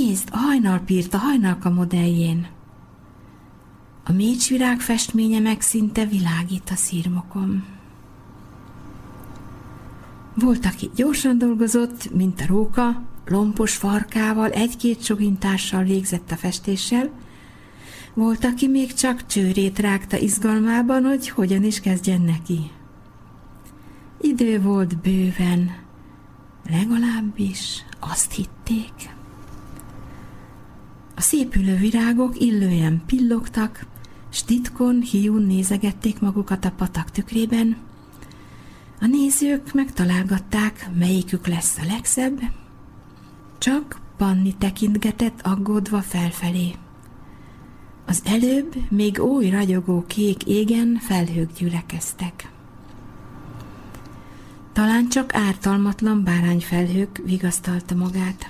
Nézd, a hajnalpirt a hajnalka modelljén. A mécsvirág festménye meg szinte világít a szirmokon. Volt, aki gyorsan dolgozott, mint a róka, lompos farkával, egy-két sogintással végzett a festéssel. Volt, aki még csak csőrét rágta izgalmában, hogy hogyan is kezdjen neki. Idő volt bőven, legalábbis azt hitték. A szépülő virágok illően pillogtak, s titkon, hiún nézegették magukat a patak tükrében. A nézők megtalálgatták, melyikük lesz a legszebb, csak Panni tekintgetett aggódva felfelé. Az előbb még oly ragyogó kék égen felhők gyülekeztek. Talán csak ártalmatlan bárányfelhők vigasztalta magát.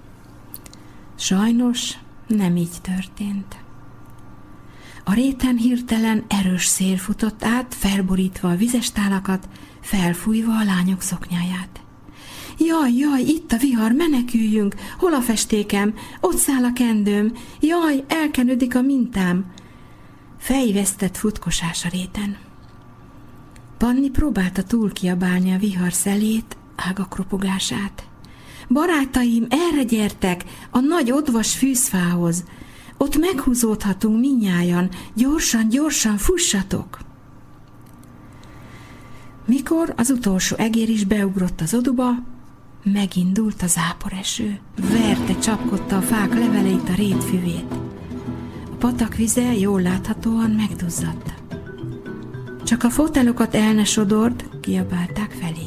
Sajnos nem így történt. A réten hirtelen erős szél futott át, felborítva a vizes tálakat, felfújva a lányok szoknyáját. Jaj, jaj, itt a vihar, meneküljünk! Hol a festékem? Ott száll a kendőm! Jaj, elkenődik a mintám! Fejvesztett futkosás a réten. Panni próbálta túl kiabálni a vihar szelét, ágak ropogását. Barátaim, erre gyertek, a nagy odvas fűzfához! Ott meghúzódhatunk mindnyájan, gyorsan, gyorsan, fussatok! Mikor az utolsó egér is beugrott az oduba, megindult a záporeső, verte, csapkodta a fák leveleit, a rét füvét. A patak vize jól láthatóan megduzzadt. Csak a fotelokat el ne sodord, kiabálták felé.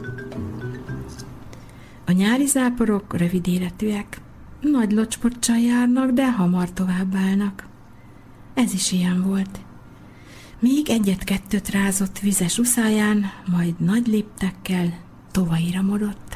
A nyári záporok rövid életűek, nagy locspocsal járnak, de hamar továbbállnak. Ez is ilyen volt. Még egyet-kettőt rázott vizes uszáján, majd nagy léptekkel tovaira morott.